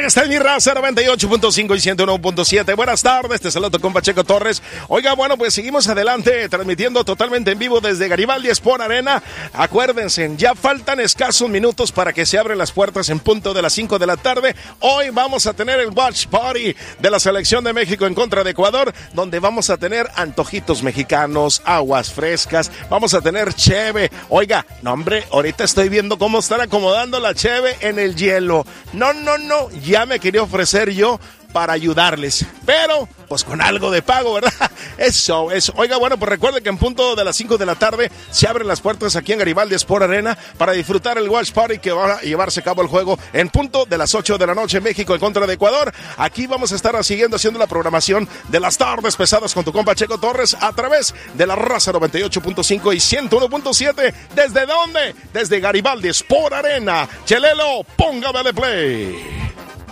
Esta es mi raza 98.5 y 101.7. Buenas tardes, te saludo con Pacheco Torres. Oiga, bueno, pues seguimos adelante, transmitiendo totalmente en vivo desde Garibaldi Sport Arena. Acuérdense, ya faltan escasos minutos para que se abren las puertas en punto de las 5 de la tarde. Hoy vamos a tener el Watch Party de la Selección de México en contra de Ecuador, donde vamos a tener antojitos mexicanos, aguas frescas, vamos a tener cheve. Oiga, no hombre, ahorita estoy viendo cómo están acomodando la cheve en el hielo. No, ya me quería ofrecer yo para ayudarles, pero pues con algo de pago, ¿verdad? Eso. Oiga, bueno, pues recuerden que en punto de las 5 de la tarde se abren las puertas aquí en Garibaldi Sport Arena para disfrutar el Watch Party que va a llevarse a cabo el juego en punto de las 8 de la noche, México en contra de Ecuador. Aquí vamos a estar haciendo la programación de las tardes pesadas con tu compa Checo Torres a través de la raza 98.5 y 101.7. ¿Desde dónde? Desde Garibaldi Sport Arena. Chelelo, póngame de play.